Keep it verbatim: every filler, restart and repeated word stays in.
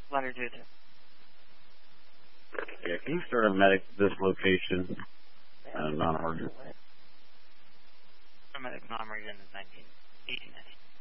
Let her do this. Yeah, can you start a medic at this location? Uh, non-emergent. Medic non-emergent is nineteen eighty-nine.